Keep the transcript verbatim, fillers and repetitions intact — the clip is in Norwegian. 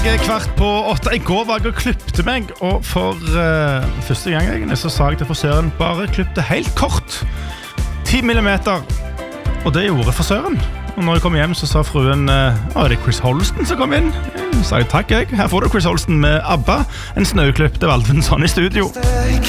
Kvart på åtte. I går var jeg og klippte meg, og for uh, første gang egentlig, så sa jeg til frisøren bare klipp det helt kort. ti millimeter. Og det gjorde frisøren. Og når jeg kom hjem, så sa fruen uh, Å, er det Chris Holsten som kom inn? Så sa jeg takk, jeg. Her får du Chris Holsten med ABBA. En snauklipp til Valvinsson i studio.